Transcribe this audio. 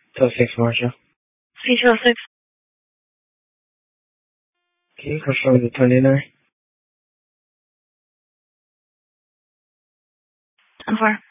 Till 6, Marshall. Detail 6. Can you confirm the 29? 10-4.